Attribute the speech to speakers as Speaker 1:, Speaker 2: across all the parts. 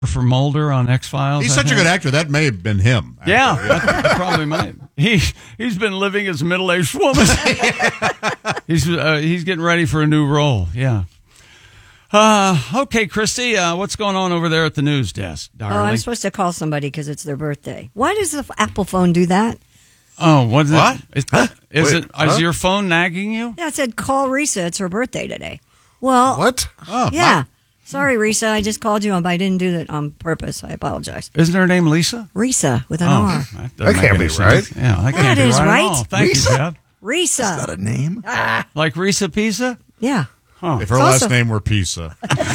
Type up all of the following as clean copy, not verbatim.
Speaker 1: for Mulder on X-Files.
Speaker 2: He's such a good actor. That may have been him. Actually.
Speaker 1: Yeah, that probably might. He's been living as a middle-aged woman. He's getting ready for a new role. Yeah. Okay, Christy, what's going on over there at the news desk, darling?
Speaker 3: Oh, I'm supposed to call somebody because it's their birthday. Why does the Apple phone do that?
Speaker 1: Oh, what is
Speaker 2: What?
Speaker 1: it? Is your phone nagging you?
Speaker 3: Yeah, it said call Risa. It's her birthday today. Well,
Speaker 4: What?
Speaker 2: Oh,
Speaker 3: yeah. Sorry, Risa. I just called you, but I didn't do that on purpose. I apologize.
Speaker 1: Isn't her name Lisa?
Speaker 3: Risa with an R.
Speaker 4: That can't be right.
Speaker 1: Yeah, that can't be
Speaker 3: is
Speaker 1: right.
Speaker 3: right.
Speaker 1: At all. Thank you, Deb.
Speaker 3: Risa.
Speaker 5: Got a name?
Speaker 1: Like Risa Pisa?
Speaker 3: Yeah.
Speaker 2: If her last name were Pisa,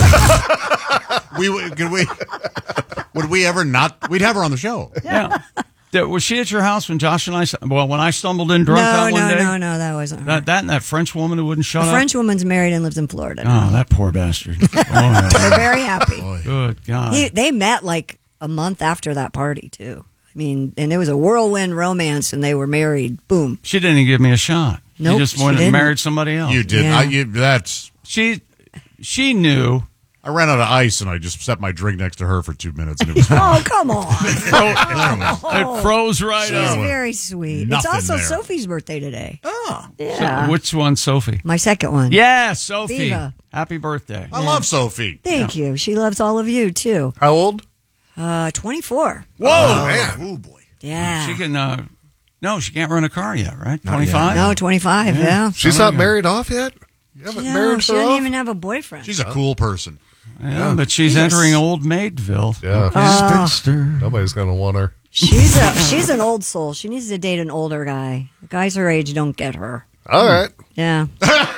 Speaker 2: would we ever not? We'd have her on the show.
Speaker 1: Yeah. Was she at your house when Josh and I? Well, when I stumbled in drunk that one day.
Speaker 3: No, that wasn't her.
Speaker 1: That and that French woman who wouldn't shut
Speaker 3: The
Speaker 1: up.
Speaker 3: French woman's married and lives in Florida.
Speaker 1: Oh, that poor bastard. Oh,
Speaker 3: They're very happy.
Speaker 1: good God.
Speaker 3: They met like a month after that party, too. I mean, and it was a whirlwind romance, and they were married. Boom.
Speaker 1: She didn't even give me a shot.
Speaker 3: Nope,
Speaker 1: she just
Speaker 3: she
Speaker 1: went and
Speaker 3: didn't.
Speaker 1: married somebody else.
Speaker 2: You did.
Speaker 3: Yeah.
Speaker 1: She knew.
Speaker 2: I ran out of ice and I just set my drink next to her for 2 minutes and it was
Speaker 3: Oh, come on.
Speaker 1: It froze right
Speaker 3: She's
Speaker 1: up.
Speaker 3: very sweet.
Speaker 2: Nothing
Speaker 3: It's also
Speaker 2: there.
Speaker 3: Sophie's birthday today.
Speaker 5: Oh.
Speaker 3: Yeah.
Speaker 1: Which one, Sophie?
Speaker 3: My second one.
Speaker 1: Yeah, Sophie.
Speaker 3: Viva.
Speaker 1: Happy birthday.
Speaker 2: I love Sophie.
Speaker 3: Thank you. She loves all of you, too.
Speaker 4: How old?
Speaker 3: 24.
Speaker 4: Whoa, man.
Speaker 2: Oh boy.
Speaker 3: Yeah.
Speaker 1: She can. No, she can't run a car yet, right?
Speaker 5: Not
Speaker 1: 25.
Speaker 3: No, 25, yeah.
Speaker 4: She's not married off yet? You haven't
Speaker 3: No,
Speaker 4: married
Speaker 3: she
Speaker 4: her
Speaker 3: doesn't
Speaker 4: off?
Speaker 3: even have a boyfriend.
Speaker 2: She's a cool person.
Speaker 1: Yeah, but she's entering Old Maidville.
Speaker 4: Yeah.
Speaker 5: Spinster.
Speaker 4: Nobody's going to want her.
Speaker 3: She's an old soul. She needs to date an older guy. The guys her age don't get her.
Speaker 4: All right.
Speaker 3: Yeah.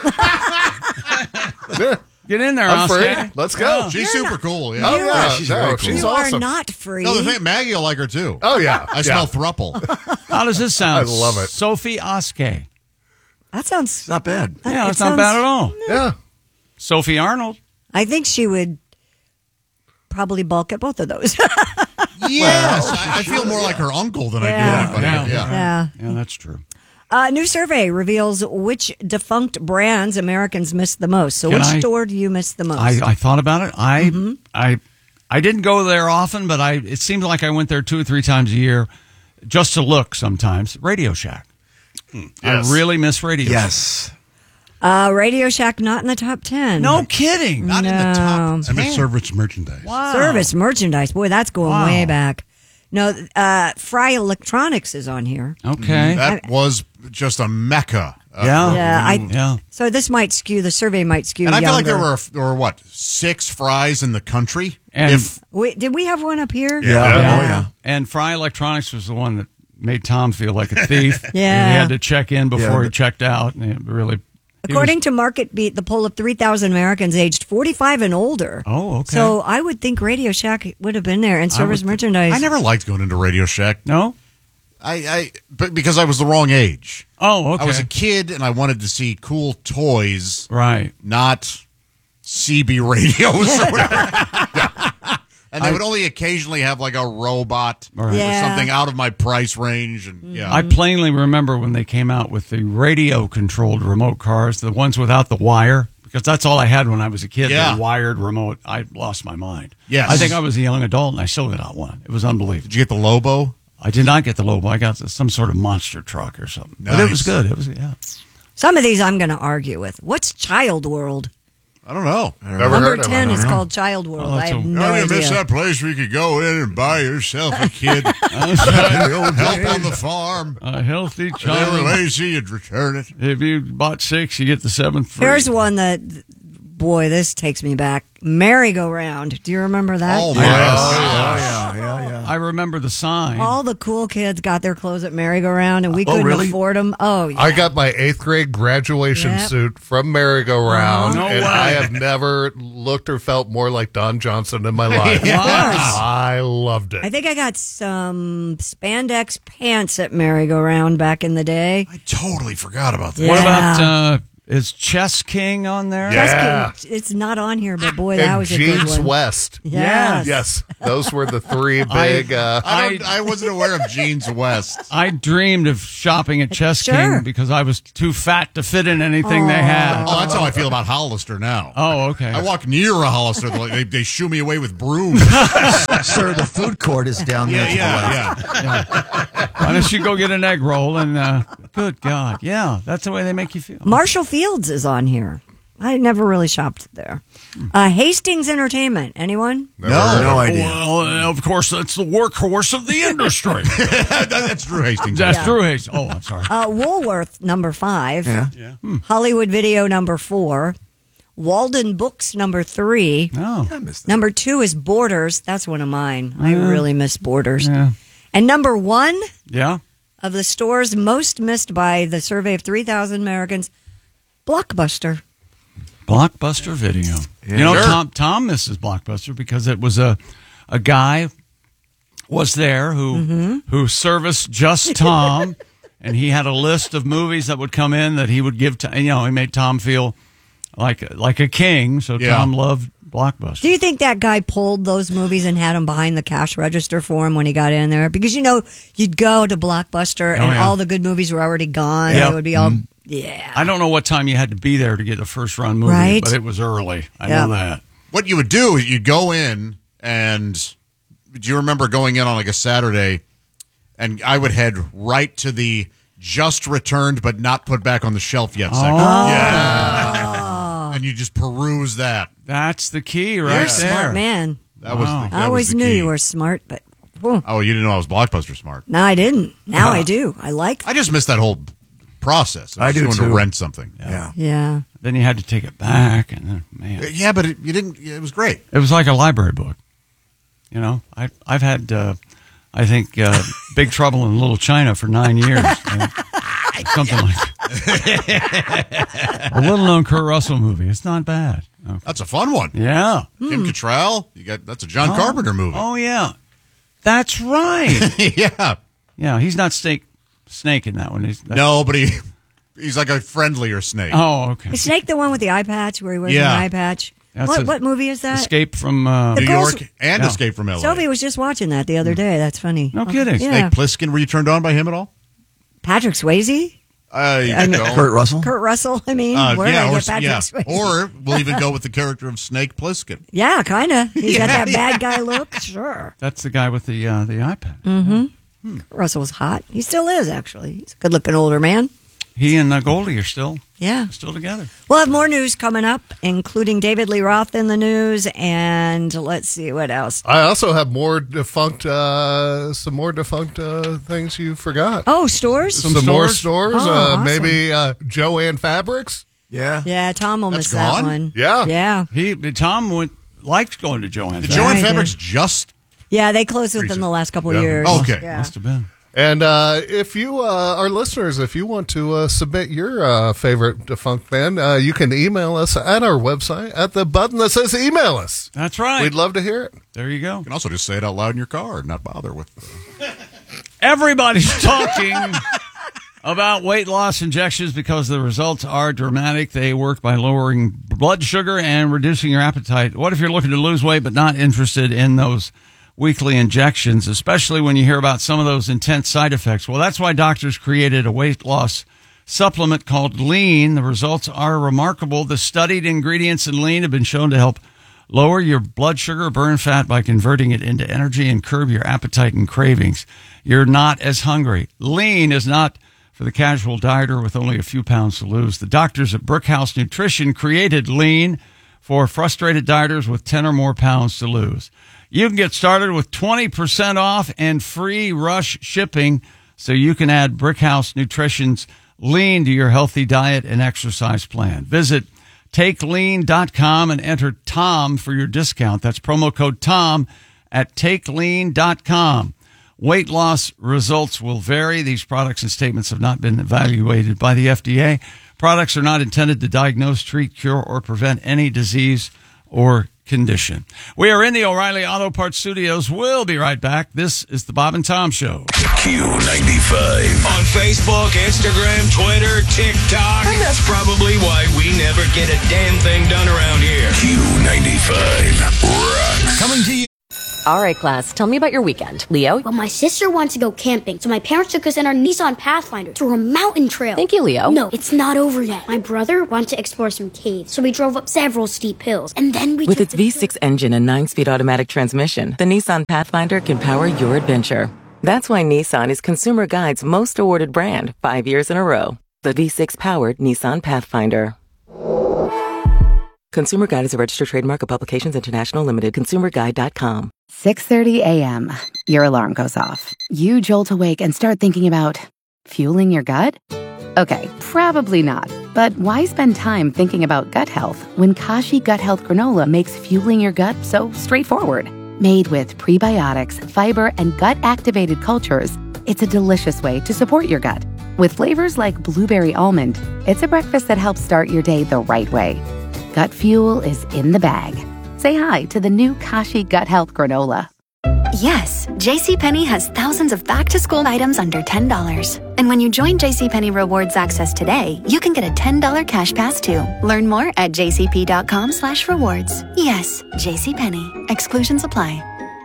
Speaker 4: Yeah.
Speaker 1: Get in there,
Speaker 4: I'm
Speaker 1: Oscar.
Speaker 4: free. Let's go.
Speaker 2: She's super cool. Yeah.
Speaker 4: Oh, yeah.
Speaker 5: she's very cool.
Speaker 4: She's
Speaker 3: You
Speaker 4: awesome.
Speaker 3: are not free.
Speaker 2: No, the thing, Maggie will like her too.
Speaker 4: Oh, yeah.
Speaker 2: I smell thruple.
Speaker 1: How does this sound?
Speaker 4: I love it.
Speaker 1: Sophie Oskay.
Speaker 3: That sounds...
Speaker 5: Not bad.
Speaker 1: Yeah,
Speaker 3: It
Speaker 1: that's not
Speaker 3: sounds-
Speaker 1: bad at all.
Speaker 4: Yeah.
Speaker 1: Sophie Arnold.
Speaker 3: I think she would probably balk at both of those.
Speaker 2: Yes, I feel more like her uncle than I
Speaker 3: Yeah.
Speaker 2: do anybody. Yeah.
Speaker 3: yeah.
Speaker 1: Yeah, that's true.
Speaker 3: New survey reveals which defunct brands Americans miss the most. So
Speaker 1: Can
Speaker 3: which
Speaker 1: I-
Speaker 3: store do you miss the most?
Speaker 1: I thought about it. I didn't go there often, but it seemed like I went there 2 or 3 times a year just to look sometimes. Radio Shack.
Speaker 2: Yes.
Speaker 1: I really miss Radio Shack.
Speaker 5: Yes.
Speaker 3: Radio Shack not in the top 10.
Speaker 1: No kidding.
Speaker 2: Not in the top.
Speaker 3: No.
Speaker 2: I miss service merchandise.
Speaker 1: Wow.
Speaker 3: Service merchandise. Boy, that's going
Speaker 1: Wow.
Speaker 3: way back. No, Fry Electronics is on here.
Speaker 1: Okay.
Speaker 2: That was just a mecca.
Speaker 1: Yeah.
Speaker 3: Yeah,
Speaker 1: Yeah.
Speaker 3: So this might skew, the survey might skew
Speaker 2: And I feel like
Speaker 3: younger.
Speaker 2: there were what, 6 Fries in the country?
Speaker 1: And-
Speaker 3: Wait, did we have one up here?
Speaker 5: Yeah. Oh, yeah.
Speaker 1: And Fry Electronics was the one that made Tom feel like a thief.
Speaker 3: Yeah.
Speaker 1: He had to check in before
Speaker 5: Yeah.
Speaker 1: he checked out. And it really.
Speaker 3: According to Market Beat, the poll of 3,000 Americans aged 45 and older.
Speaker 1: Oh, okay.
Speaker 3: So I would think Radio Shack would have been there and service merchandise.
Speaker 2: I never liked going into Radio Shack.
Speaker 1: No?
Speaker 2: But because I was the wrong age.
Speaker 1: Oh, okay.
Speaker 2: I was a kid and I wanted to see cool toys,
Speaker 1: Right.
Speaker 2: not CB radios or whatever. And they would only occasionally have like a robot
Speaker 1: Right.
Speaker 3: Yeah.
Speaker 2: or something out of my price range. And yeah,
Speaker 1: I plainly remember when they came out with the radio-controlled remote cars, the ones without the wire, because that's all I had when I was a kid,
Speaker 2: Yeah.
Speaker 1: the wired remote. I lost my mind.
Speaker 2: Yes.
Speaker 1: I think I was a young adult, and I still got one. It was unbelievable.
Speaker 2: did you get the Lobo?
Speaker 1: I did not get the Lobo. I got some sort of monster truck or something. But it was
Speaker 2: Nice.
Speaker 1: good. It was, yeah.
Speaker 3: Some of these I'm going to argue with. What's Child World?
Speaker 2: I don't know.
Speaker 4: Never
Speaker 3: Number
Speaker 4: heard of
Speaker 3: 10
Speaker 4: it.
Speaker 3: is called Child World.
Speaker 1: Oh,
Speaker 3: I
Speaker 1: that's
Speaker 3: have
Speaker 1: a-
Speaker 3: no
Speaker 2: Oh, you
Speaker 3: idea.
Speaker 2: miss that place where you could go in and buy yourself a kid. Help on the farm.
Speaker 1: A healthy
Speaker 2: If they were
Speaker 1: child.
Speaker 2: lazy, you'd return it.
Speaker 1: If you bought 6, you get the 7th free.
Speaker 3: Here's one that, boy, this takes me back. Merry-Go-Round. Do you remember that?
Speaker 2: Oh, my
Speaker 5: Yeah, yeah.
Speaker 1: I remember the sign.
Speaker 3: All the cool kids got their clothes at Merry-Go-Round, and we couldn't
Speaker 5: really?
Speaker 3: afford them. Oh, yeah.
Speaker 4: I got my 8th grade graduation
Speaker 3: Yep.
Speaker 4: suit from Merry-Go-Round,
Speaker 1: Oh, no
Speaker 4: and
Speaker 1: way.
Speaker 4: I have never looked or felt more like Don Johnson in my life. I loved it.
Speaker 3: I think I got some spandex pants at Merry-Go-Round back in the day.
Speaker 2: I totally forgot about that.
Speaker 3: Yeah.
Speaker 1: What about Is Chess King on there?
Speaker 4: Yeah.
Speaker 3: It's not on here, but boy, that
Speaker 4: And
Speaker 3: was a good
Speaker 4: Jeans
Speaker 3: one.
Speaker 4: West.
Speaker 3: Yes.
Speaker 4: Yes, those were the three big.
Speaker 2: I wasn't aware of Jeans West.
Speaker 1: I dreamed of shopping at Chess
Speaker 3: Sure.
Speaker 1: King because I was too fat to fit in anything they had.
Speaker 2: Oh, that's how I feel about Hollister now.
Speaker 1: Oh, okay.
Speaker 2: I walk near a Hollister, they shoo me away with brooms.
Speaker 5: Sir, the food court is down there. to the left.
Speaker 1: Why don't you go get an egg roll and good God. Yeah, that's the way they make you feel.
Speaker 3: Marshall Fields is on here. I never really shopped there. Hastings Entertainment. Anyone?
Speaker 5: No idea.
Speaker 1: Well, of course, that's the workhorse of the industry.
Speaker 2: That's Drew Hastings.
Speaker 1: That's Drew Hastings. Oh, I'm sorry.
Speaker 3: Woolworth, number 5.
Speaker 5: Yeah.
Speaker 3: Hollywood Video, number 4. Walden Books, number 3.
Speaker 1: Oh,
Speaker 5: I missed that.
Speaker 3: Number 2 is Borders. That's one of mine. I really miss Borders.
Speaker 1: yeah.
Speaker 3: And number 1
Speaker 1: Yeah.
Speaker 3: of the stores most missed by the survey of 3,000 Americans, Blockbuster.
Speaker 1: Blockbuster Video. You know, Tom misses Blockbuster because it was a guy was there who serviced just Tom, and he had a list of movies that would come in that he would give to. You know, he made Tom feel like a king. So
Speaker 2: Yeah.
Speaker 1: Tom loved Blockbuster.
Speaker 3: Do you think that guy pulled those movies and had them behind the cash register for him when he got in there? Because, you know, you'd go to Blockbuster and
Speaker 1: yeah.
Speaker 3: all the good movies were already gone.
Speaker 1: Yep.
Speaker 3: It would be all, yeah.
Speaker 1: I don't know what time you had to be there to get a first run movie,
Speaker 3: Right.
Speaker 1: but it was early. I
Speaker 3: Yeah.
Speaker 1: know that.
Speaker 2: What you would do is you'd go in, and do you remember going in on like a Saturday, and I would head right to the just returned but not put back on the shelf yet section. Yeah. And you just peruse that.
Speaker 1: That's the key right
Speaker 3: You're a
Speaker 1: there.
Speaker 3: smart man.
Speaker 2: That was
Speaker 1: Wow.
Speaker 2: the,
Speaker 3: I
Speaker 2: that
Speaker 3: always
Speaker 2: was the
Speaker 3: knew
Speaker 2: key.
Speaker 3: you were smart, but whew.
Speaker 2: Oh, you didn't know I was Blockbuster smart.
Speaker 3: No, I didn't. Now I do. I like
Speaker 2: I just missed that whole process.
Speaker 5: I do,
Speaker 2: going to
Speaker 5: too.
Speaker 2: rent something.
Speaker 5: Yeah.
Speaker 3: Yeah.
Speaker 1: Then you had to take it back, and then, man,
Speaker 2: Yeah, but you didn't. It was great.
Speaker 1: it was like a library book. You know, I've had, I think, Big Trouble in Little China for 9 years. Something like that. A little-known Kurt Russell movie. It's not bad. Okay.
Speaker 2: That's a fun one.
Speaker 1: Yeah.
Speaker 2: Kim Cattrall. That's a John Carpenter movie.
Speaker 1: Oh, yeah. That's right.
Speaker 2: Yeah.
Speaker 1: Yeah, he's not Snake in that one.
Speaker 2: No, but he's like a friendlier snake.
Speaker 1: Oh, okay.
Speaker 3: Is Snake the one with the eye patch where he wears
Speaker 2: Yeah.
Speaker 3: an eye patch?
Speaker 1: That's
Speaker 3: What movie is that?
Speaker 1: Escape from
Speaker 2: New
Speaker 3: girls-
Speaker 2: York and
Speaker 1: Yeah.
Speaker 2: Escape from L.A.
Speaker 3: Sophie was just watching that the other day. That's funny.
Speaker 1: No kidding.
Speaker 3: Yeah.
Speaker 2: Snake Plissken. Were you turned on by him at all?
Speaker 3: Patrick Swayze?
Speaker 5: Kurt Russell?
Speaker 3: Kurt Russell? I mean, where did I get Patrick Swayze?
Speaker 2: Or we'll even go with the character of Snake Plissken.
Speaker 3: Yeah, kind of. He's got that bad guy look. Sure.
Speaker 1: That's the guy with the iPad.
Speaker 3: Russell was hot. He still is, actually. He's a good-looking older man.
Speaker 1: He and Goldie are still
Speaker 3: Yeah.
Speaker 1: together.
Speaker 3: We'll have more news coming up, including David Lee Roth in the news, and let's see what else.
Speaker 4: I also have more defunct, some more defunct things you forgot.
Speaker 3: Oh, stores?
Speaker 4: Some more stores.
Speaker 3: Oh, awesome.
Speaker 4: Maybe Joanne Fabrics.
Speaker 5: Yeah.
Speaker 3: Yeah, Tom will
Speaker 2: That's
Speaker 3: miss that
Speaker 2: gone?
Speaker 3: one.
Speaker 4: Yeah.
Speaker 3: Yeah.
Speaker 1: Tom liked going to Joanne's.
Speaker 2: Did Joanne
Speaker 3: Yeah, he
Speaker 2: Fabrics
Speaker 3: did.
Speaker 2: just?
Speaker 3: Yeah, they closed within the last couple of years.
Speaker 2: Okay.
Speaker 3: Yeah.
Speaker 1: Must have been.
Speaker 4: And if you, our listeners, if you want to submit your favorite defunct band, you can email us at our website at the button that says email us.
Speaker 1: That's right.
Speaker 4: We'd love to hear it.
Speaker 1: There you go.
Speaker 2: You can also just say it out loud in your car and not bother with.
Speaker 1: Everybody's talking about weight loss injections because the results are dramatic. They work by lowering blood sugar and reducing your appetite. What if you're looking to lose weight but not interested in those weekly injections, especially when you hear about some of those intense side effects? Well, that's why doctors created a weight loss supplement called Lean. The results are remarkable. The studied ingredients in Lean have been shown to help lower your blood sugar, burn fat by converting it into energy, and curb your appetite and cravings. You're not as hungry. Lean is not for the casual dieter with only a few pounds to lose. The doctors at Brickhouse Nutrition created Lean for frustrated dieters with 10 or more pounds to lose. You can get started with 20% off and free rush shipping so you can add Brickhouse Nutrition's Lean to your healthy diet and exercise plan. Visit TakeLean.com and enter TOM for your discount. That's promo code TOM at TakeLean.com. Weight loss results will vary. These products and statements have not been evaluated by the FDA. Products are not intended to diagnose, treat, cure, or prevent any disease or condition. We are in the O'Reilly Auto Parts Studios. We'll be right back. This is the Bob and Tom Show.
Speaker 6: Q95. On Facebook, Instagram, Twitter, TikTok. And that's probably why we never get a damn thing done around here. Q95 rocks.
Speaker 5: Coming to you.
Speaker 7: All right, class, tell me about your weekend. Leo?
Speaker 8: Well, my sister wants to go camping, so my parents took us in our Nissan Pathfinder through a mountain trail.
Speaker 7: Thank you, Leo.
Speaker 8: No, it's not over yet. My brother wanted to explore some caves, so we drove up several steep hills, and then we
Speaker 9: With its V6 engine and 9-speed automatic transmission, the Nissan Pathfinder can power your adventure. That's why Nissan is Consumer Guide's most awarded brand 5 years in a row. The V6-powered Nissan Pathfinder. Consumer Guide is a registered trademark of Publications International Limited. ConsumerGuide.com.
Speaker 10: 6:30 a.m. Your alarm goes off. You jolt awake and start thinking about fueling your gut? Okay, probably not. But why spend time thinking about gut health when Kashi Gut Health Granola makes fueling your gut so straightforward? Made with prebiotics, fiber, and gut-activated cultures, it's a delicious way to support your gut. With flavors like blueberry almond, it's a breakfast that helps start your day the right way. Gut fuel is in the bag. Say hi to the new Kashi Gut Health Granola.
Speaker 11: Yes, JCPenney has thousands of back-to-school items under $10. And when you join JCPenney Rewards Access today, you can get a $10 cash pass too. Learn more at jcp.com/rewards. Yes, JCPenney. Exclusions apply.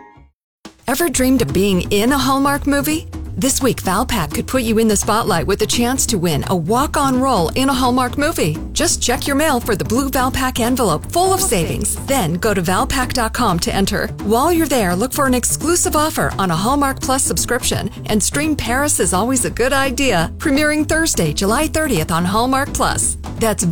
Speaker 12: Ever dreamed of being in a Hallmark movie? This week, Valpak could put you in the spotlight with a chance to win a walk-on role in a Hallmark movie. Just check your mail for the blue Valpak envelope full of savings. Then go to Valpak.com to enter. While you're there, look for an exclusive offer on a Hallmark Plus subscription and stream Paris is Always a Good Idea, premiering Thursday, July 30th on Hallmark Plus. That's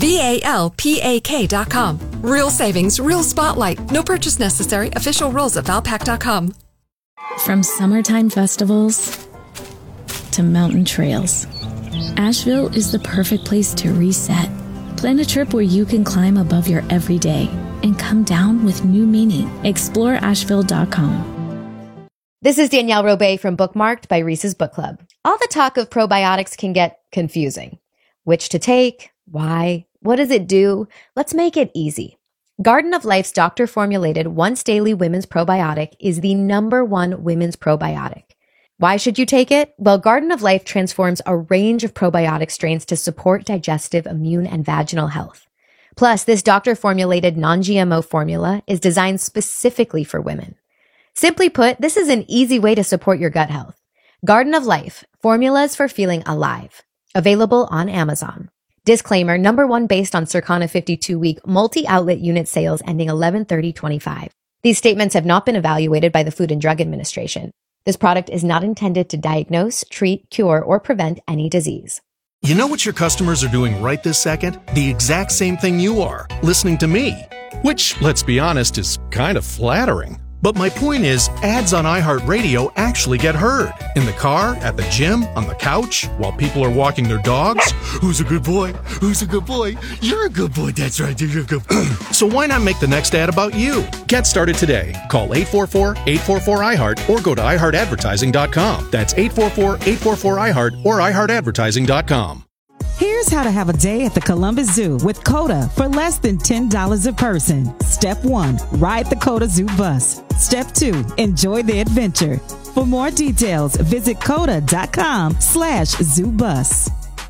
Speaker 12: VALPAK.com. Real savings, real spotlight. No purchase necessary. Official rules at Valpak.com.
Speaker 13: From summertime festivals to mountain trails, Asheville is the perfect place to reset. Plan a trip where you can climb above your everyday and come down with new meaning. Explore Asheville.com.
Speaker 14: This is Danielle Robay from Bookmarked by Reese's Book Club. All the talk of probiotics can get confusing. Which to take? Why? What does it do? Let's make it easy. Garden of Life's doctor-formulated once-daily women's probiotic is the #1 women's probiotic. Why should you take it? Well, Garden of Life transforms a range of probiotic strains to support digestive, immune, and vaginal health. Plus, this doctor-formulated non-GMO formula is designed specifically for women. Simply put, this is an easy way to support your gut health. Garden of Life, formulas for feeling alive. Available on Amazon. Disclaimer, #1 based on Circana 52-week multi-outlet unit sales ending 11/30/25. These statements have not been evaluated by the Food and Drug Administration. This product is not intended to diagnose, treat, cure, or prevent any disease.
Speaker 15: You know what your customers are doing right this second? The exact same thing you are, listening to me. Which, let's be honest, is kind of flattering. But my point is, ads on iHeartRadio actually get heard. In the car, at the gym, on the couch, while people are walking their dogs. Who's a good boy? Who's a good boy? You're a good boy, that's right, you're a good boy. So why not make the next ad about you? Get started today. Call 844-844-iHeart or go to iHeartAdvertising.com. That's 844-844-iHeart or iHeartAdvertising.com.
Speaker 16: Here's how to have a day at the Columbus Zoo with COTA for less than $10 a person. Step 1, ride the COTA Zoo bus. Step 2, enjoy the adventure. For more details, visit COTA.com/zoobus.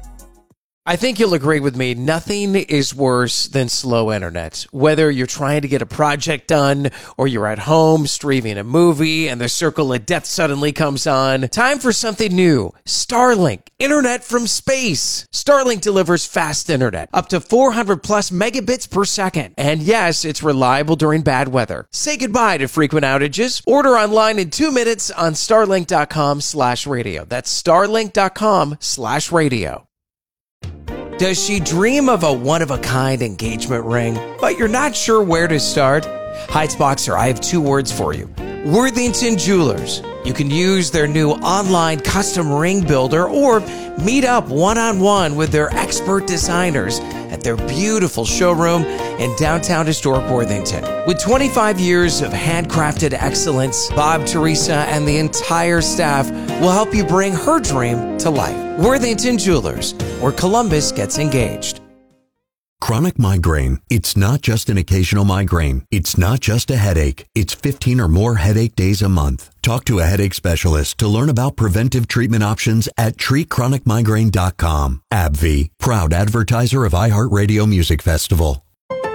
Speaker 17: I think you'll agree with me, nothing is worse than slow internet. Whether you're trying to get a project done or you're at home streaming a movie and the circle of death suddenly comes on, time for something new. Starlink, internet from space. Starlink delivers fast internet, up to 400 plus megabits per second. And yes, it's reliable during bad weather. Say goodbye to frequent outages. Order online in 2 minutes on starlink.com/radio. That's starlink.com/radio. Does she dream of a one-of-a-kind engagement ring, but you're not sure where to start? Heights Boxer, I have 2 words for you. Worthington Jewelers. You can use their new online custom ring builder or meet up one-on-one with their expert designers at their beautiful showroom in downtown historic Worthington. With 25 years of handcrafted excellence, Bob, Teresa, and the entire staff will help you bring her dream to life. Worthington Jewelers, where Columbus gets engaged.
Speaker 18: Chronic migraine. It's not just an occasional migraine. It's not just a headache. It's 15 or more headache days a month. Talk to a headache specialist to learn about preventive treatment options at treatchronicmigraine.com. AbbVie, proud advertiser of iHeartRadio Music Festival.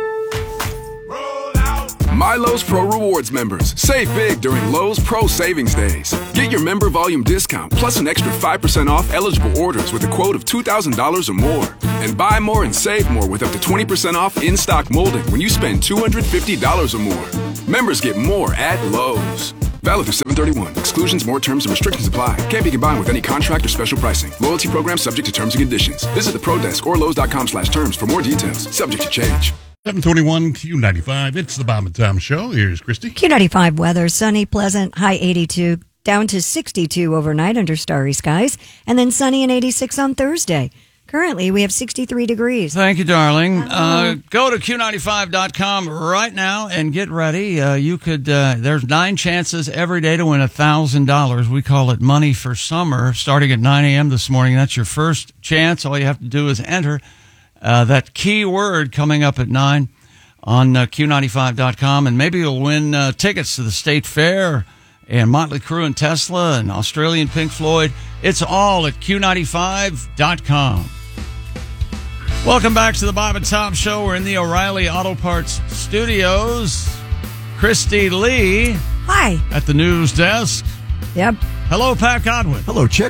Speaker 19: My Lowe's Pro Rewards members, save big during Lowe's Pro Savings Days. Get your member volume discount plus an extra 5% off eligible orders with a quote of $2,000 or more. And buy more and save more with up to 20% off in-stock molding when you spend $250 or more. Members get more at Lowe's. Valid through 7/31. Exclusions, more terms, and restrictions apply. Can't be combined with any contract or special pricing. Loyalty program subject to terms and conditions. Visit the Pro Desk or Lowe's.com/terms for more details. Subject to change.
Speaker 20: 721 Q95. It's the Bob and Tom Show. Here's Christy.
Speaker 3: Q95 weather, sunny, pleasant, high 82, down to 62 overnight under starry skies, and then sunny and 86 on Thursday. Currently, we have 63 degrees.
Speaker 1: Thank you, darling. Go to Q95.com right now and get ready. You could. There's 9 chances every day to win $1,000. We call it Money for Summer, starting at 9 a.m. this morning. That's your first chance. All you have to do is enter that key word coming up at 9 on Q95.com, and maybe you'll win tickets to the State Fair and Motley Crue and Tesla and Australian Pink Floyd. It's all at Q95.com. Welcome back to the Bob and Tom Show. We're in the O'Reilly Auto Parts studios. Christy Lee.
Speaker 3: Hi.
Speaker 1: At the news desk.
Speaker 3: Yep.
Speaker 1: Hello, Pat Godwin.
Speaker 5: Hello, Chick.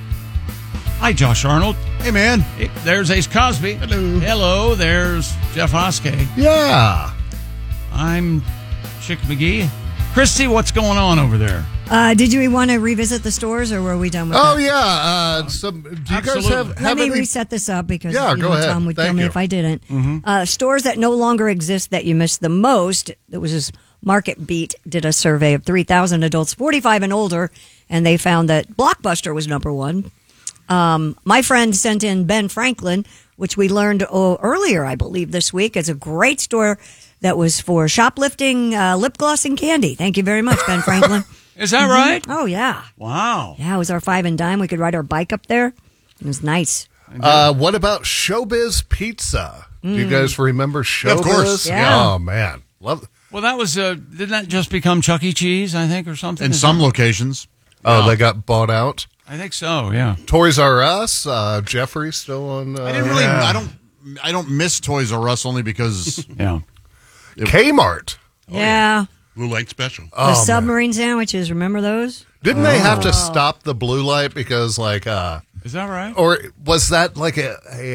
Speaker 1: Hi, Josh Arnold.
Speaker 2: Hey, man.
Speaker 1: There's Ace Cosby.
Speaker 20: Hello.
Speaker 1: Hello, there's Jeff Hoskey.
Speaker 4: Yeah.
Speaker 1: I'm Chick McGee. Christy, what's going on over there?
Speaker 3: Did you want to revisit the stores, or were we done with that?
Speaker 4: Oh, yeah. Do you guys have
Speaker 3: Let me
Speaker 4: any...
Speaker 3: reset this up because
Speaker 4: go ahead.
Speaker 3: Tom would
Speaker 4: Thank
Speaker 3: kill me
Speaker 4: you.
Speaker 3: if I didn't.
Speaker 1: Mm-hmm.
Speaker 3: Stores that no longer exist that you missed the most, it was this Market Beat did a survey of 3,000 adults 45 and older, and they found that Blockbuster was number one. My friend sent in Ben Franklin, which we learned earlier, I believe, this week. It's a great store that was for shoplifting, lip gloss, and candy. Thank you very much, Ben Franklin.
Speaker 1: Is that right?
Speaker 3: Oh, yeah.
Speaker 1: Wow.
Speaker 3: Yeah, it was our 5 and dime. We could ride our bike up there. It was nice.
Speaker 4: What about Showbiz Pizza? Do you guys remember Showbiz?
Speaker 2: Of course.
Speaker 3: Yeah.
Speaker 4: Oh, man. Love it.
Speaker 1: Well, that was, didn't that just become Chuck E. Cheese, I think, or something?
Speaker 2: In
Speaker 1: Is
Speaker 2: some
Speaker 1: that-
Speaker 2: locations.
Speaker 4: Oh, they got bought out?
Speaker 1: I think so, yeah.
Speaker 4: Toys R Us, Jeffrey still on.
Speaker 2: I didn't really. I don't miss Toys R Us only because
Speaker 1: Yeah.
Speaker 4: Kmart.
Speaker 3: Yeah.
Speaker 20: Blue Light Special.
Speaker 3: The submarine sandwiches, remember those?
Speaker 4: Didn't they have to stop the blue light because, like,
Speaker 1: Is that right?
Speaker 4: or was that like a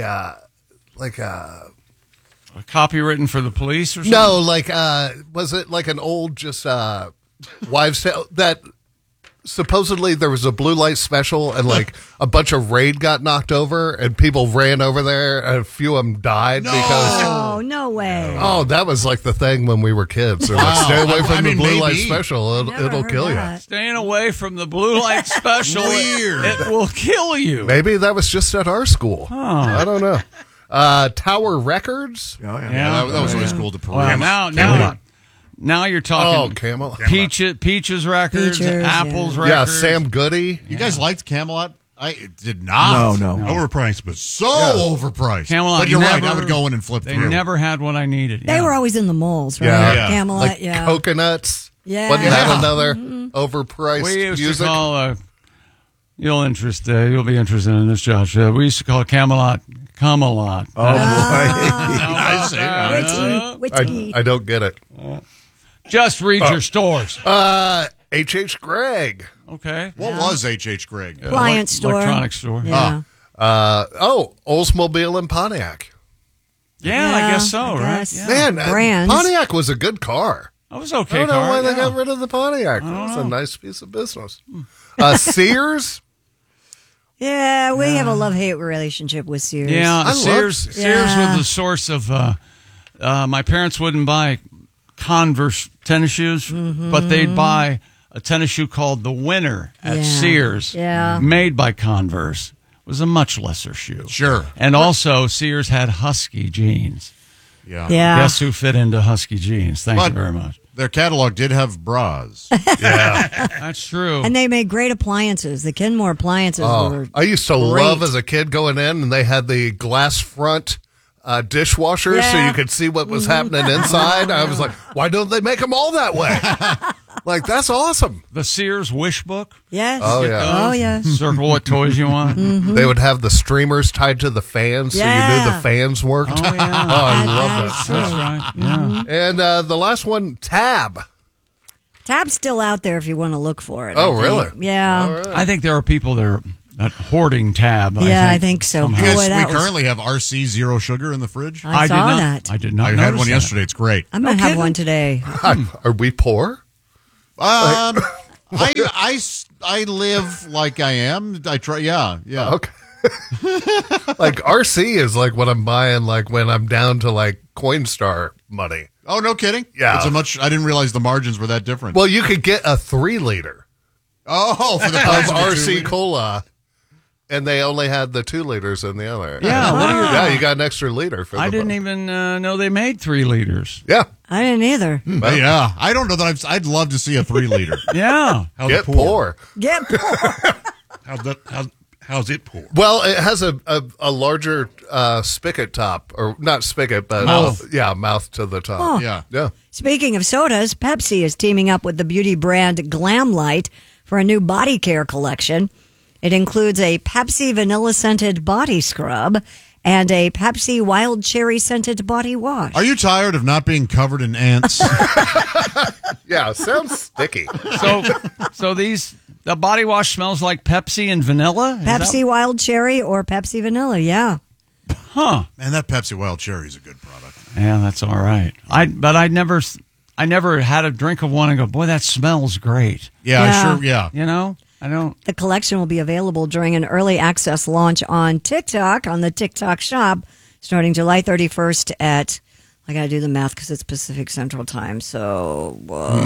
Speaker 1: A copy written for the police or something?
Speaker 4: no, like, was it like an old just wives' tale that supposedly there was a blue light special and like a bunch of raid got knocked over and people ran over there and a few of them died because.
Speaker 3: Oh, no way.
Speaker 4: Oh, that was like the thing when we were kids. They're like, stay away from the blue light special.
Speaker 3: Never
Speaker 4: It'll
Speaker 3: heard
Speaker 4: kill you.
Speaker 3: that.
Speaker 1: Staying away from the blue light special.
Speaker 2: Weird.
Speaker 1: It will kill you.
Speaker 4: Maybe that was just at our school. I don't know. Tower Records.
Speaker 5: Oh, yeah.
Speaker 2: Yeah, that was always cool to parade.
Speaker 1: Well, now you're talking
Speaker 4: Camelot.
Speaker 1: Peaches Records,
Speaker 3: Peaches,
Speaker 1: Apples
Speaker 3: yeah.
Speaker 1: Records.
Speaker 4: Yeah, Sam Goody.
Speaker 2: You guys liked Camelot? I did not.
Speaker 5: No.
Speaker 20: Overpriced, but
Speaker 2: So overpriced.
Speaker 1: Camelot,
Speaker 2: but you're right.
Speaker 1: never-
Speaker 2: I would go in and flip
Speaker 1: They
Speaker 2: through.
Speaker 1: never had what I needed.
Speaker 3: They
Speaker 1: yeah.
Speaker 3: were always in the malls, right?
Speaker 4: Yeah.
Speaker 3: Camelot,
Speaker 4: Like
Speaker 3: yeah.
Speaker 4: Coconuts.
Speaker 3: Yeah.
Speaker 4: Wasn't that
Speaker 2: Yeah.
Speaker 4: another overpriced
Speaker 1: We used
Speaker 4: music?
Speaker 1: to call, you'll be interested in this, Josh. We used to call Camelot Camelot.
Speaker 5: Oh, boy.
Speaker 2: I see.
Speaker 3: Witchy.
Speaker 4: I don't get it.
Speaker 1: Just read your stores.
Speaker 4: H.H. Gregg.
Speaker 1: Okay.
Speaker 2: What was H.H. Gregg?
Speaker 3: Appliance store.
Speaker 1: Electronic store.
Speaker 3: Yeah.
Speaker 4: Oldsmobile and Pontiac.
Speaker 1: Yeah, I guess so,
Speaker 3: I
Speaker 1: right?
Speaker 3: guess.
Speaker 1: Yeah.
Speaker 4: Man,
Speaker 3: Brands.
Speaker 4: Pontiac was a good car.
Speaker 1: That was
Speaker 4: I
Speaker 1: okay.
Speaker 4: don't know
Speaker 1: car,
Speaker 4: why they
Speaker 1: yeah.
Speaker 4: got rid of the Pontiac. That was a nice piece of business. Sears.
Speaker 3: Yeah, we have a love-hate relationship with Sears.
Speaker 1: Yeah,
Speaker 4: I love
Speaker 1: Sears.
Speaker 4: Sears.
Speaker 1: Sears
Speaker 3: Yeah.
Speaker 1: was the source of. My parents wouldn't buy Converse tennis shoes, but they'd buy a tennis shoe called the Winner at
Speaker 3: Yeah.
Speaker 1: Sears,
Speaker 3: Yeah.
Speaker 1: made by Converse. It was a much lesser shoe.
Speaker 2: Sure.
Speaker 1: And also, Sears had Husky jeans.
Speaker 2: Yeah.
Speaker 3: Yeah.
Speaker 1: Guess who fit into Husky jeans? Thank you
Speaker 2: But
Speaker 1: very much.
Speaker 2: Their catalog did have bras.
Speaker 1: That's true.
Speaker 3: And they made great appliances. The Kenmore appliances were
Speaker 4: I used to
Speaker 3: great.
Speaker 4: love as a kid going in, and they had the glass front dishwasher so you could see what was happening inside. I was like, why don't they make them all that way? Like, that's awesome.
Speaker 1: The Sears Wish Book.
Speaker 3: Yes.
Speaker 4: Oh, yeah.
Speaker 3: Oh, yes.
Speaker 1: Circle what toys you want.
Speaker 4: They would have the streamers tied to the fans so you knew the fans worked.
Speaker 1: Oh, yeah.
Speaker 4: I love that.
Speaker 1: That's right. Yeah.
Speaker 4: And the last one, Tab.
Speaker 3: Tab's still out there if you want to look for it.
Speaker 4: Oh,
Speaker 3: I think.
Speaker 4: really?
Speaker 3: Yeah.
Speaker 4: All right.
Speaker 1: I think there are people that are hoarding Tab.
Speaker 3: I think so.
Speaker 1: somehow.
Speaker 2: Yes,
Speaker 3: Boy, that
Speaker 2: we
Speaker 3: was-
Speaker 2: currently have RC Zero Sugar in the fridge.
Speaker 3: I saw that.
Speaker 1: I did not.
Speaker 2: I had
Speaker 1: notice
Speaker 2: one
Speaker 1: that.
Speaker 2: yesterday. It's great.
Speaker 3: I'm going to have one today.
Speaker 4: Are we poor?
Speaker 2: I live like I am. I try. Yeah.
Speaker 4: Okay. Like RC is like what I'm buying like when I'm down to like Coinstar money.
Speaker 2: Oh, no kidding.
Speaker 4: Yeah.
Speaker 2: It's a much. I didn't realize the margins were that different.
Speaker 4: Well, you could get a 3-liter
Speaker 2: Oh, for the
Speaker 4: of
Speaker 2: price of a
Speaker 4: RC
Speaker 2: 2 liter.
Speaker 4: Cola, and they only had the 2 liters in the other.
Speaker 1: Yeah, what do you-
Speaker 4: Yeah, you got an extra liter for.
Speaker 1: I didn't even know they made 3 liters.
Speaker 4: Yeah,
Speaker 3: I didn't either.
Speaker 2: But yeah, I don't know that I'd love to see a 3-liter.
Speaker 1: Yeah.
Speaker 20: How's
Speaker 4: get
Speaker 20: it pour?
Speaker 4: poor.
Speaker 3: Get poor.
Speaker 20: How's it pour?
Speaker 4: Well, it has a larger spigot top, or not spigot, but
Speaker 1: Mouth.
Speaker 4: mouth to the top.
Speaker 3: Oh.
Speaker 4: Yeah.
Speaker 3: Speaking of sodas, Pepsi is teaming up with the beauty brand Glam Light for a new body care collection. It includes a Pepsi vanilla scented body scrub and a Pepsi wild cherry scented body wash.
Speaker 2: Are you tired of not being covered in ants?
Speaker 4: Yeah, sounds sticky.
Speaker 1: So the body wash smells like Pepsi and vanilla? Is
Speaker 3: Pepsi wild cherry or Pepsi vanilla, yeah.
Speaker 1: Huh.
Speaker 2: Man, that Pepsi Wild Cherry is a good product.
Speaker 1: Yeah, that's all right. But I never had a drink of one and go, boy, that smells great.
Speaker 2: Yeah. Sure. Yeah.
Speaker 1: You know, I don't.
Speaker 3: The collection will be available during an early access launch on TikTok, on the TikTok shop, starting July 31st at, I got to do the math because it's Pacific Central Time, so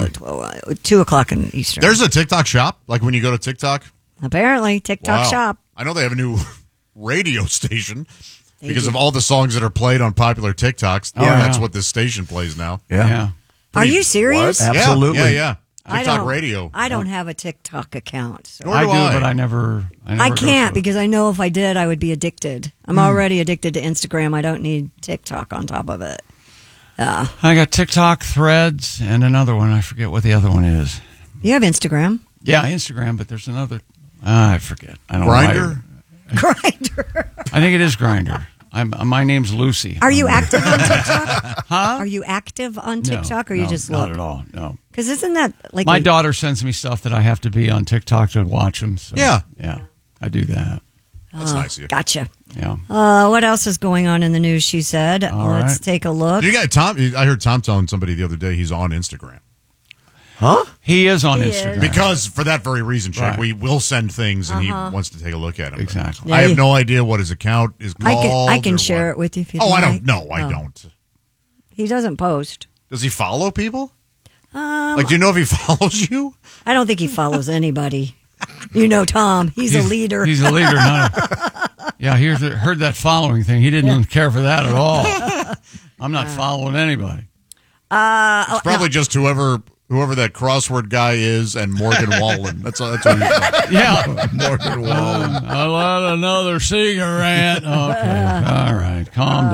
Speaker 3: 2 o'clock in Eastern.
Speaker 2: There's a TikTok shop. Like when you go to TikTok.
Speaker 3: Apparently, TikTok
Speaker 2: Wow.
Speaker 3: shop.
Speaker 2: I know they have a new radio station because
Speaker 3: do.
Speaker 2: of all the songs that are played on popular TikToks.
Speaker 1: Oh,
Speaker 2: That's
Speaker 1: yeah.
Speaker 2: what this station plays now.
Speaker 1: Yeah.
Speaker 3: Are you serious?
Speaker 5: What? Absolutely.
Speaker 2: Yeah.
Speaker 3: I
Speaker 2: TikTok
Speaker 3: don't-
Speaker 2: radio.
Speaker 3: I don't have a TikTok account. So.
Speaker 2: Nor
Speaker 1: I
Speaker 2: do
Speaker 1: do,
Speaker 2: I.
Speaker 1: but I never
Speaker 3: I
Speaker 1: go
Speaker 3: can't
Speaker 1: to it.
Speaker 3: because I know if I did, I would be addicted. I'm already addicted to Instagram. I don't need TikTok on top of it.
Speaker 1: I got TikTok, Threads, and another one. I forget what the other one is.
Speaker 3: You have Instagram.
Speaker 1: Yeah, Instagram, but there's another. I forget. I don't know.
Speaker 2: Grindr?
Speaker 3: Grindr.
Speaker 1: I think it is Grindr. My name's Lucy.
Speaker 3: Are you active on TikTok?
Speaker 1: Huh?
Speaker 3: Are you active on
Speaker 1: No,
Speaker 3: TikTok or you
Speaker 1: no,
Speaker 3: just
Speaker 1: not
Speaker 3: look?
Speaker 1: at all. No.
Speaker 3: Because isn't that like
Speaker 1: My daughter sends me stuff that I have to be on TikTok to watch them. So,
Speaker 2: Yeah.
Speaker 1: I do that.
Speaker 2: That's nice of you.
Speaker 3: Gotcha.
Speaker 1: Yeah.
Speaker 3: What else is going on in the news? She said.
Speaker 1: All
Speaker 3: Let's
Speaker 1: right.
Speaker 3: take a look.
Speaker 2: You got Tom. I heard Tom telling somebody the other day he's on Instagram.
Speaker 5: Huh?
Speaker 1: He is on
Speaker 3: He
Speaker 1: Instagram.
Speaker 3: is.
Speaker 2: Because for that very reason, Chuck,
Speaker 1: Right.
Speaker 2: we will send things and he wants to take a look at them.
Speaker 1: Exactly.
Speaker 3: Yeah,
Speaker 2: I have
Speaker 3: you-
Speaker 2: no idea what his account is called.
Speaker 3: I can
Speaker 2: or
Speaker 3: share
Speaker 2: what.
Speaker 3: it with you if you
Speaker 2: Oh, I
Speaker 3: like.
Speaker 2: don't. No, I
Speaker 3: Oh.
Speaker 2: don't.
Speaker 3: He doesn't post.
Speaker 2: Does he follow people? Like, do you know if he follows you?
Speaker 3: I don't think he follows anybody. You know, Tom. He's a leader.
Speaker 1: He's a leader. Yeah, heard that following thing. He didn't care for that at all. I'm not following anybody.
Speaker 2: It's probably just whoever that crossword guy is and Morgan Wallen. That's what he's called.
Speaker 1: Yeah.
Speaker 2: Morgan Wallen.
Speaker 1: I let another cigarette. Okay. All right. Calm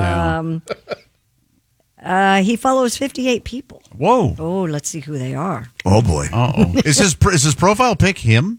Speaker 1: down.
Speaker 3: He follows 58 people.
Speaker 1: Whoa.
Speaker 3: Oh, let's see who they are.
Speaker 5: Oh boy.
Speaker 1: Uh-oh.
Speaker 2: Is his profile pic him?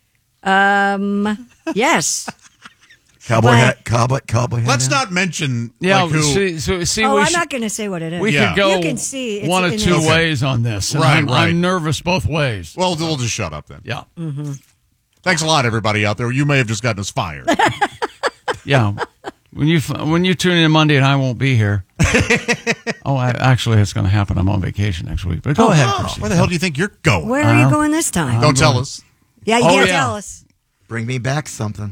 Speaker 3: Yes.
Speaker 5: Cowboy
Speaker 3: But-
Speaker 5: hat. Cowboy hat.
Speaker 2: Let's not mention
Speaker 1: Yeah,
Speaker 2: like, who.
Speaker 1: see,
Speaker 3: Oh,
Speaker 1: we
Speaker 3: I'm
Speaker 1: should-
Speaker 3: not going to say what it is.
Speaker 1: we
Speaker 2: Yeah.
Speaker 1: could go
Speaker 3: You can see it's
Speaker 1: one of
Speaker 3: in
Speaker 1: two
Speaker 3: his-
Speaker 1: ways on this. And
Speaker 2: Right,
Speaker 1: I'm
Speaker 2: right.
Speaker 1: nervous both ways.
Speaker 2: Well, we'll just shut up then.
Speaker 1: Yeah.
Speaker 2: Thanks a lot, everybody out there. You may have just gotten us fired.
Speaker 1: Yeah. When you tune in Monday and I won't be here. Actually, it's going to happen. I'm on vacation next week. But go ahead, Chrissy.
Speaker 2: Where the hell do you think you're going?
Speaker 3: Where are you going this time?
Speaker 2: Don't tell us.
Speaker 3: Yeah, you
Speaker 1: Oh,
Speaker 3: can't
Speaker 1: yeah.
Speaker 3: tell us.
Speaker 5: Bring me back something.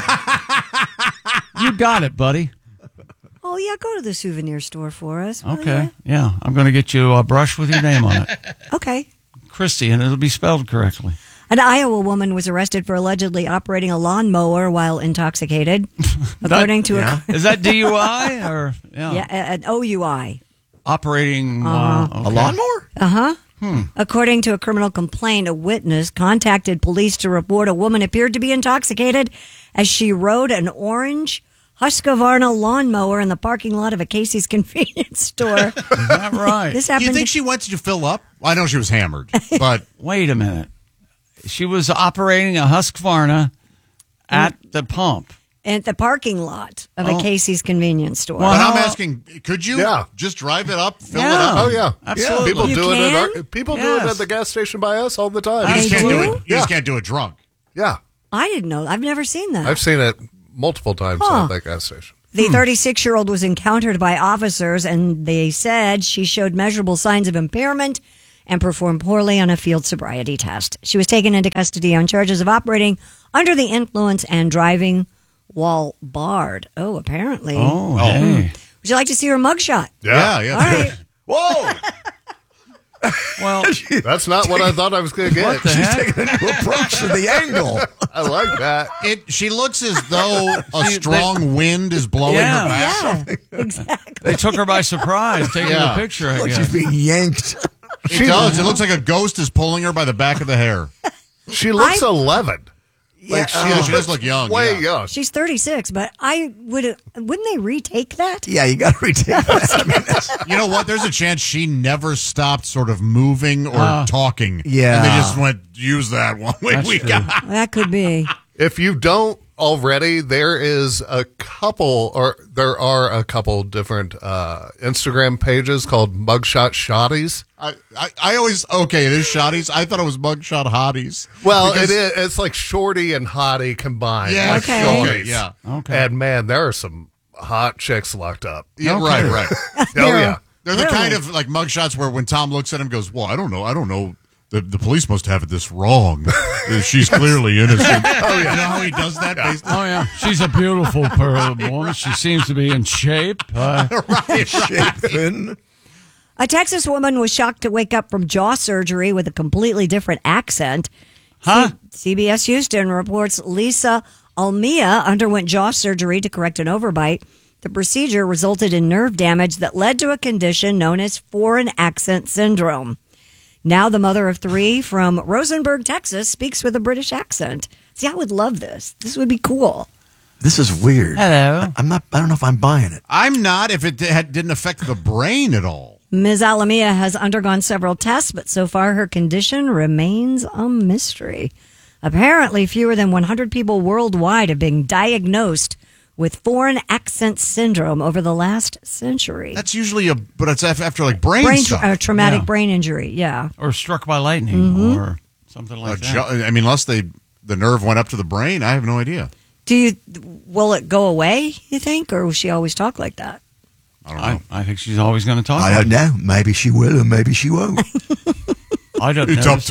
Speaker 1: You got it, buddy.
Speaker 3: Oh, yeah, go to the souvenir store for us. will
Speaker 1: Okay. Yeah. I'm going to get you a brush with your name on it.
Speaker 3: ya? Okay.
Speaker 1: Christy, and it'll be spelled correctly.
Speaker 3: An Iowa woman was arrested for allegedly operating a lawnmower while intoxicated. According to
Speaker 1: Is that DUI or
Speaker 3: an OUI.
Speaker 1: operating
Speaker 5: A lawnmower?
Speaker 3: Uh-huh. According to a criminal complaint, a witness contacted police to report a woman appeared to be intoxicated as she rode an orange Husqvarna lawnmower in the parking lot of a Casey's convenience store.
Speaker 1: Is that right?
Speaker 3: This
Speaker 2: Do
Speaker 3: happened.
Speaker 2: you think she went to fill up? Well, I know she was hammered, but
Speaker 1: Wait a minute. She was operating a Husqvarna at the pump.
Speaker 3: at the parking lot of a Casey's convenience store.
Speaker 2: But I'm asking, could you just drive it up, fill it up?
Speaker 4: Oh yeah,
Speaker 1: Absolutely.
Speaker 4: People
Speaker 3: You
Speaker 4: do it.
Speaker 3: can?
Speaker 4: People do it
Speaker 1: Yes.
Speaker 4: at the gas station by us all the time.
Speaker 2: You just
Speaker 3: They
Speaker 2: can't do
Speaker 3: do?
Speaker 2: it. You just can't do it drunk.
Speaker 4: Yeah,
Speaker 3: I didn't know. I've never seen that.
Speaker 4: I've seen it multiple times
Speaker 3: Huh.
Speaker 4: at that gas station.
Speaker 3: The 36-year-old was encountered by officers, and they said she showed measurable signs of impairment and performed poorly on a field sobriety test. She was taken into custody on charges of operating under the influence and driving while barred. Oh, apparently.
Speaker 1: Oh, hey.
Speaker 3: Would you like to see her mugshot?
Speaker 2: Yeah.
Speaker 3: All right.
Speaker 4: Whoa!
Speaker 1: Well,
Speaker 4: That's not what I thought I was going to get.
Speaker 1: What the heck?
Speaker 5: Taking a new approach to the angle.
Speaker 4: I like that.
Speaker 2: She looks as though a strong wind is blowing her back.
Speaker 3: Yeah, exactly.
Speaker 1: They took her by surprise taking
Speaker 2: Yeah.
Speaker 1: the picture, I
Speaker 5: Like
Speaker 1: guess.
Speaker 5: she's being yanked.
Speaker 2: It does. It looks like a ghost is pulling her by the back of the hair.
Speaker 4: She looks 11.
Speaker 2: Like she does look young.
Speaker 4: Way
Speaker 2: yeah.
Speaker 4: young.
Speaker 3: She's 36, but wouldn't they retake that?
Speaker 5: Yeah, you got to retake that. I mean,
Speaker 2: You know what? There's a chance she never stopped sort of moving or talking.
Speaker 5: Yeah.
Speaker 2: And they just went, use that one. We
Speaker 1: true.
Speaker 2: got.
Speaker 3: That could be.
Speaker 4: If you don't already, there are a couple different Instagram pages called Mugshot Shotties.
Speaker 2: I always, okay, it is shotties. I thought it was mugshot hotties.
Speaker 4: Well,
Speaker 2: Because-
Speaker 4: it is. It's like shorty and hottie combined.
Speaker 2: Yeah,
Speaker 4: like
Speaker 3: Okay.
Speaker 4: shorties.
Speaker 2: yeah.
Speaker 1: Okay.
Speaker 4: And man, there are some hot chicks locked up.
Speaker 2: Yeah,
Speaker 1: Okay.
Speaker 2: right.
Speaker 4: Oh yeah.
Speaker 2: They're the
Speaker 3: Really?
Speaker 2: kind of like mugshots where when Tom looks at him, goes, "Well, I don't know. The police must have this wrong. She's clearly innocent." Oh yeah, you know how he does that? Based
Speaker 1: Oh, yeah. She's a beautiful woman. She seems to be in shape.
Speaker 5: Shapen.
Speaker 3: A Texas woman was shocked to wake up from jaw surgery with a completely different accent.
Speaker 1: Huh?
Speaker 3: CBS Houston reports Lisa Almia underwent jaw surgery to correct an overbite. The procedure resulted in nerve damage that led to a condition known as foreign accent syndrome. Now the mother of three from Rosenberg, Texas, speaks with a British accent. See, I would love this. This would be cool.
Speaker 5: This is weird.
Speaker 1: Hello.
Speaker 5: I don't know if I'm buying it.
Speaker 2: I'm not. If it didn't affect the brain at all.
Speaker 3: Ms. Alamia has undergone several tests, but so far her condition remains a mystery. Apparently, fewer than 100 people worldwide have been diagnosed with foreign accent syndrome over the last century.
Speaker 2: That's usually but it's after like brain stuff.
Speaker 3: Traumatic
Speaker 1: Yeah.
Speaker 3: brain injury, yeah.
Speaker 1: Or struck by lightning or something like that.
Speaker 2: I mean, unless the nerve went up to the brain, I have no idea.
Speaker 3: Will it go away, you think, or will she always talk like that?
Speaker 2: I don't know.
Speaker 1: I think she's always going to talk.
Speaker 5: I
Speaker 1: like
Speaker 5: don't know. Maybe she will or maybe she won't.
Speaker 1: I don't
Speaker 2: It's
Speaker 1: know.
Speaker 2: up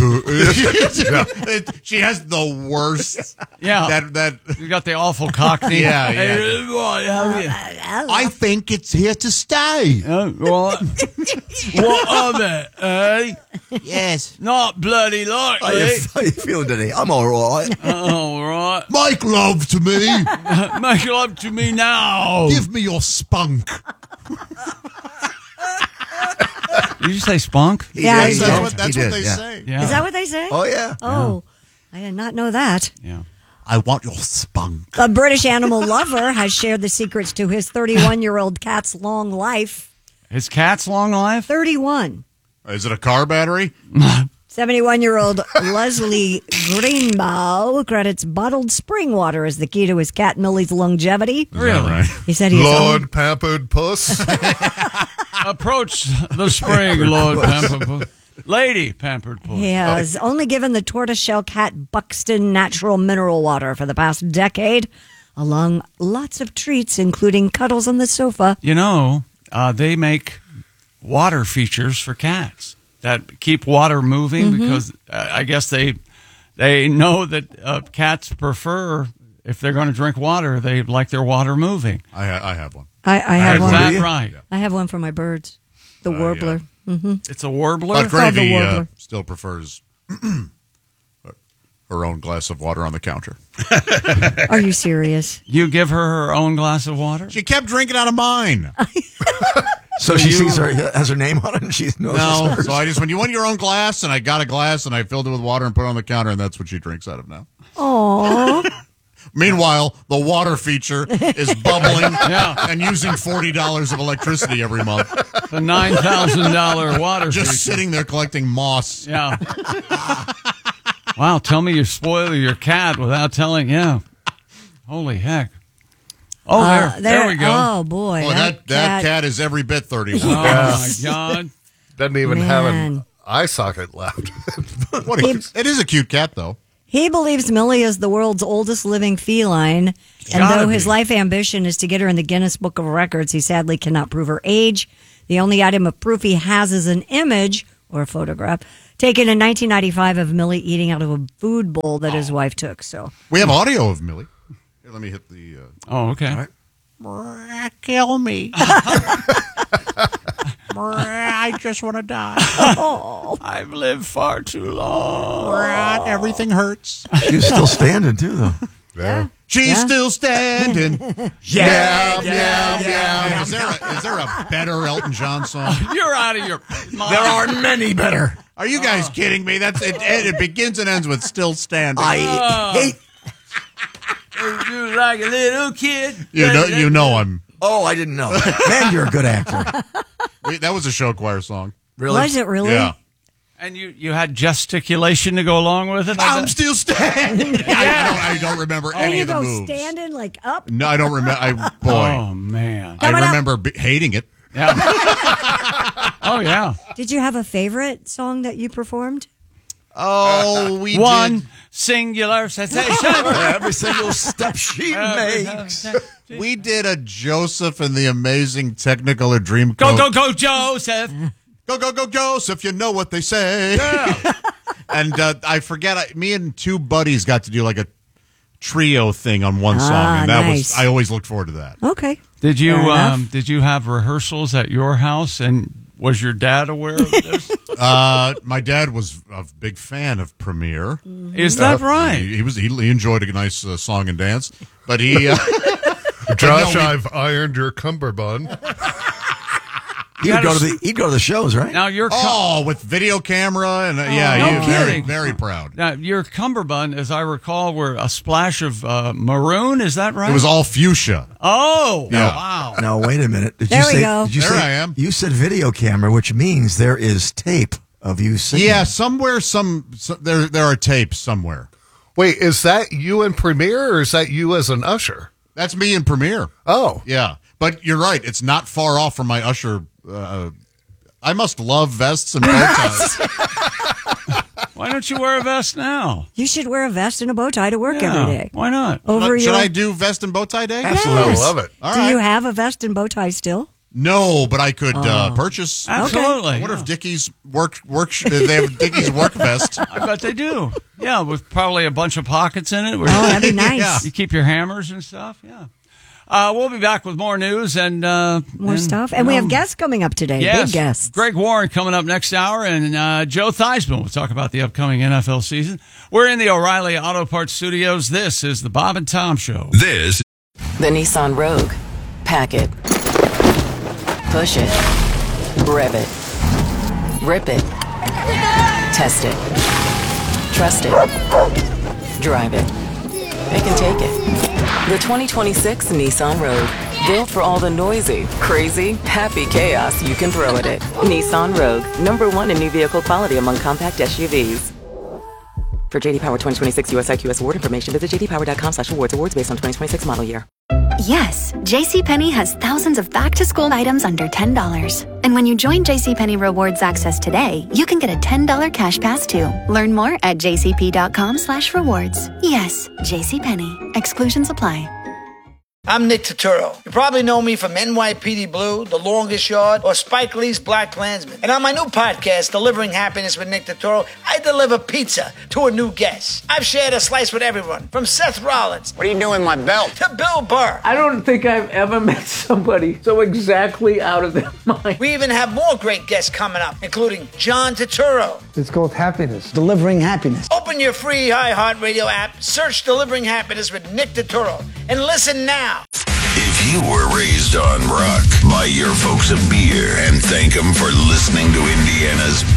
Speaker 2: to. She has the worst.
Speaker 1: Yeah.
Speaker 2: That.
Speaker 1: You got the awful Cockney.
Speaker 2: Yeah,
Speaker 1: Hey, boy, how you?
Speaker 2: I think it's here to stay.
Speaker 1: What? What of it, eh?
Speaker 2: Yes.
Speaker 1: Not bloody likely.
Speaker 5: How you feeling today? I'm all right.
Speaker 1: All right.
Speaker 2: Make love to me.
Speaker 1: Make love to me now.
Speaker 2: Give me your spunk.
Speaker 1: Did you say spunk?
Speaker 3: Yeah,
Speaker 5: He did.
Speaker 2: That's
Speaker 5: He
Speaker 2: what
Speaker 5: did,
Speaker 2: they
Speaker 5: yeah.
Speaker 2: say.
Speaker 1: Yeah.
Speaker 3: Is that what they say?
Speaker 5: Oh, yeah.
Speaker 3: Oh, I did not know that.
Speaker 1: Yeah.
Speaker 2: I want your spunk.
Speaker 3: A British animal lover has shared the secrets to his 31-year-old cat's long life.
Speaker 1: His cat's long life?
Speaker 3: 31.
Speaker 2: Is it a car battery?
Speaker 3: 71-year-old Leslie Greenbow credits bottled spring water as the key to his cat Millie's longevity.
Speaker 1: Really?
Speaker 2: Right.
Speaker 3: He said he has
Speaker 4: Lord Pampered Puss.
Speaker 1: Approach the spring, Lord Pampered. Lady Pampered Puss.
Speaker 3: He has only given the tortoiseshell cat Buxton natural mineral water for the past decade, along lots of treats, including cuddles on the sofa.
Speaker 1: You know, they make water features for cats that keep water moving because I guess they know that cats prefer, if they're going to drink water, they like their water moving.
Speaker 2: I have one.
Speaker 3: I have
Speaker 1: Is
Speaker 3: one.
Speaker 1: that right?
Speaker 3: I have one for my birds, the warbler.
Speaker 1: It's a warbler?
Speaker 2: But
Speaker 3: called the
Speaker 2: Gravy
Speaker 3: warbler.
Speaker 2: still prefers her own glass of water on the counter.
Speaker 3: Are you serious?
Speaker 1: You give her her own glass of water?
Speaker 2: She kept drinking out of mine.
Speaker 5: So she sees her, has her name on it, and she knows it's
Speaker 2: No,
Speaker 5: hers.
Speaker 2: so I just, when you want your own glass, and I got a glass, and I filled it with water and put it on the counter, and that's what she drinks out of now.
Speaker 3: Aww.
Speaker 2: Meanwhile, the water feature is bubbling and using $40 of electricity every month.
Speaker 1: The $9,000 water
Speaker 2: Just
Speaker 1: feature.
Speaker 2: sitting there collecting moss.
Speaker 1: Yeah. Wow, tell me you spoil your cat without telling. Yeah. Holy heck. Oh, there we go.
Speaker 3: Oh, boy.
Speaker 2: Boy, that cat is every bit 31.
Speaker 1: Oh, my God.
Speaker 4: Doesn't even have an eye socket left.
Speaker 2: It is a cute cat, though.
Speaker 3: He believes Millie is the world's oldest living feline, and though his life ambition is to get her in the Guinness Book of Records, he sadly cannot prove her age. The only item of proof he has is an image or a photograph taken in 1995 of Millie eating out of a food bowl that his wife took. So
Speaker 2: we have audio of Millie. Here, let me hit the.
Speaker 1: Oh, okay.
Speaker 2: All right. Kill me. I just want to die.
Speaker 1: I've lived far too long.
Speaker 2: Everything hurts.
Speaker 5: She's still standing, too, though.
Speaker 4: Yeah.
Speaker 2: She's still standing. Yeah. Is there a better Elton John song?
Speaker 1: You're out of your mind.
Speaker 5: There are many better.
Speaker 2: Are you guys kidding me? It begins and ends with still standing.
Speaker 5: I hate.
Speaker 1: You like a little kid.
Speaker 2: You know I'm.
Speaker 5: Oh, I didn't know. Man, you're a good actor.
Speaker 2: That was a show choir song.
Speaker 5: Really?
Speaker 3: Was it really?
Speaker 2: Yeah.
Speaker 1: And you had gesticulation to go along with it?
Speaker 2: I'm still standing. I don't remember any of the moves.
Speaker 3: You go standing like up?
Speaker 2: No, I don't remember.
Speaker 1: Oh, man.
Speaker 2: I remember hating it.
Speaker 1: Yeah. Oh, yeah.
Speaker 3: Did you have a favorite song that you performed?
Speaker 2: Oh, we
Speaker 1: One
Speaker 2: did.
Speaker 1: singular sensation.
Speaker 5: Every single step she makes.
Speaker 2: We did a Joseph and the Amazing Technicolor Dreamcoat.
Speaker 1: Go, Joseph.
Speaker 2: Go, Joseph. You know what they say.
Speaker 1: Yeah.
Speaker 2: And I forget, me and two buddies got to do like a trio thing on one song. And that was, I always looked forward to that.
Speaker 3: Okay.
Speaker 1: Did you have rehearsals at your house, and was your dad aware of this?
Speaker 2: My dad was a big fan of Premiere.
Speaker 1: Is that right?
Speaker 2: He enjoyed a nice song and dance, but he.
Speaker 4: Josh, I've ironed your cummerbund.
Speaker 5: He'd go to the shows, right?
Speaker 1: Now your
Speaker 2: with video camera and very, very proud.
Speaker 1: Now your cummerbund, as I recall, were a splash of maroon. Is that right?
Speaker 2: It was all fuchsia.
Speaker 1: Oh,
Speaker 2: yeah.
Speaker 1: Wow!
Speaker 5: No, wait a minute. Did
Speaker 3: There
Speaker 5: you
Speaker 3: we
Speaker 5: say?
Speaker 3: go.
Speaker 5: Did you
Speaker 2: There
Speaker 5: say,
Speaker 2: I am.
Speaker 5: You said video camera, which means there is tape of you singing.
Speaker 2: Yeah, somewhere, there are tapes somewhere.
Speaker 4: Wait, is that you in Premiere or is that you as an usher?
Speaker 2: That's me in Premiere.
Speaker 4: Oh.
Speaker 2: Yeah. But you're right. It's not far off from my usher. I must love vests and bow ties.
Speaker 1: Why don't you wear a vest now?
Speaker 3: You should wear a vest and a bow tie to work every day.
Speaker 1: Why not?
Speaker 2: Should I do vest and bow tie day?
Speaker 4: Absolutely.
Speaker 3: Yes.
Speaker 4: Love it.
Speaker 2: All
Speaker 3: Do
Speaker 2: right.
Speaker 3: you have a vest and bow tie still?
Speaker 2: No, but I could purchase.
Speaker 1: Absolutely.
Speaker 2: I wonder if Dickies they have Dickies work vest.
Speaker 1: I bet they do. Yeah, with probably a bunch of pockets in it.
Speaker 3: Oh, that'd be nice.
Speaker 2: Yeah.
Speaker 1: You keep your hammers and stuff. Yeah. We'll be back with more news and
Speaker 3: More stuff. And we have guests coming up today.
Speaker 1: Yes,
Speaker 3: Big guests.
Speaker 1: Greg Warren coming up next hour, and Joe Theismann will talk about the upcoming NFL season. We're in the O'Reilly Auto Parts Studios. This is the Bob and Tom Show.
Speaker 6: This
Speaker 9: The Nissan Rogue. Pack it. Push it. Rev it. Rip it. Test it. Trust it. Drive it. They can take it. The 2026 Nissan Rogue. Built for all the noisy, crazy, happy chaos you can throw at it. Nissan Rogue. #1 in new vehicle quality among compact SUVs. For JD Power 2026 US IQS award information, visit jdpower.com/awards. Awards based on 2026 model year.
Speaker 11: Yes, JCPenney has thousands of back-to-school items under $10. And when you join JCPenney Rewards Access today, you can get a $10 cash pass too. Learn more at jcp.com/rewards. Yes, JCPenney. Exclusions apply.
Speaker 21: I'm Nick Turturro. You probably know me from NYPD Blue, The Longest Yard, or Spike Lee's Black Klansman. And on my new podcast, Delivering Happiness with Nick Turturro, I deliver pizza to a new guest. I've shared a slice with everyone, from Seth Rollins.
Speaker 22: What are you doing with my belt?
Speaker 21: To Bill Burr.
Speaker 22: I don't think I've ever met somebody so exactly out of their mind.
Speaker 21: We even have more great guests coming up, including John Turturro.
Speaker 22: It's called happiness. Delivering happiness.
Speaker 21: Open your free iHeartRadio app, search Delivering Happiness with Nick Turturro, and listen now.
Speaker 6: If you were raised on rock, buy your folks a beer and thank them for listening to Indiana's